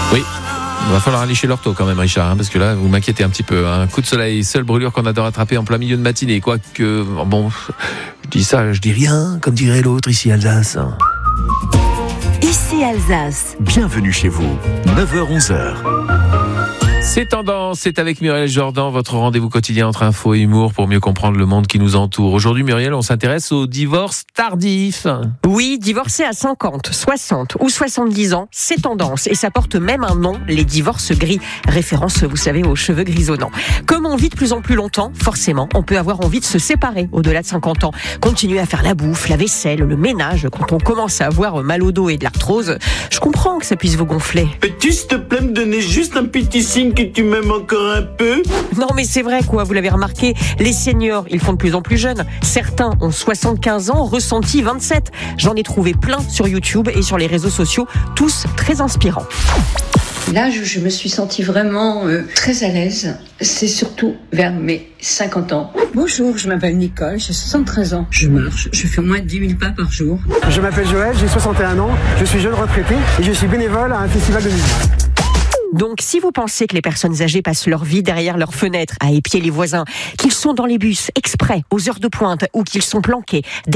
Oui. Il va falloir aller chez l'ortho quand même, Richard, parce que là, vous m'inquiétez un petit peu. Un coup de soleil, seule brûlure qu'on adore attraper en plein milieu de matinée. Quoique, bon, je dis ça, je dis rien, comme dirait l'autre ici, Alsace. Ici Alsace. Bienvenue chez vous, 9h-11h. C'est Tendance, c'est avec Muriel Jordan, votre rendez-vous quotidien entre info et humour pour mieux comprendre le monde qui nous entoure. Aujourd'hui, Muriel, on s'intéresse au divorce tardif. Oui, divorcer à 50, 60 ou 70 ans, c'est tendance. Et ça porte même un nom, les divorces gris. Référence, vous savez, aux cheveux grisonnants. Comme on vit de plus en plus longtemps, forcément, on peut avoir envie de se séparer au-delà de 50 ans. Continuer à faire la bouffe, la vaisselle, le ménage. Quand on commence à avoir mal au dos et de l'arthrose, je comprends que ça puisse vous gonfler. Peux-tu, s'il te plaît, me donner juste un petit signe que tu m'aimes encore un peu? Non mais c'est vrai quoi, vous l'avez remarqué, les seniors, ils font de plus en plus jeunes. Certains ont 75 ans, ressentis 27. J'en ai trouvé plein sur YouTube et sur les réseaux sociaux, tous très inspirants. Là, je me suis sentie vraiment très à l'aise. C'est surtout vers mes 50 ans. Bonjour, je m'appelle Nicole, j'ai 73 ans. Je marche, je fais au moins 10 000 pas par jour. Je m'appelle Joël, j'ai 61 ans, je suis jeune retraité et je suis bénévole à un festival de musique. Donc, si vous pensez que les personnes âgées passent leur vie derrière leurs fenêtres à épier les voisins, qu'ils sont dans les bus exprès aux heures de pointe ou qu'ils sont planqués